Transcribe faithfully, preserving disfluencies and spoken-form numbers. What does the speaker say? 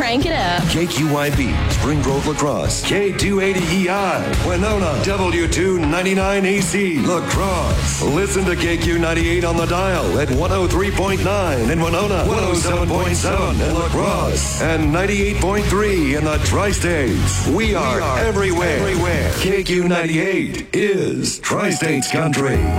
Crank it up. K Q Y B, Spring Grove Lacrosse. K two eighty E I, Winona. W two ninety-nine A C, Lacrosse. Listen to K Q ninety-eight on the dial at one oh three point nine in Winona, one oh seven point seven in Lacrosse, and ninety-eight point three in the Tri-States. We are, we are everywhere. everywhere. K Q ninety-eight is Tri-States Country.